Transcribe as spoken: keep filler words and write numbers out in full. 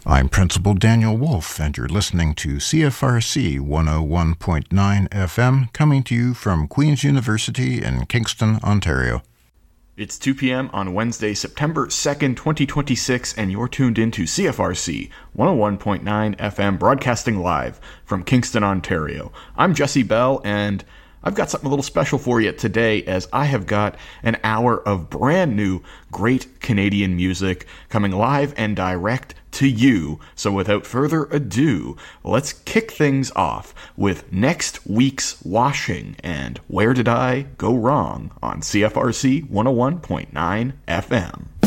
I'm Principal Daniel Wolf, and you're listening to C F R C one oh one point nine F M, coming to you from Queen's University in Kingston, Ontario. It's two p.m. on Wednesday, September second, twenty twenty-six, and you're tuned into C F R C one oh one point nine F M, broadcasting live from Kingston, Ontario. I'm Jesse Bell, and I've got something a little special for you today, as I have got an hour of brand new, great Canadian music coming live and direct to you. So without further ado, let's kick things off with next week's Washing and Where Did I Go Wrong on C F R C one oh one point nine F M.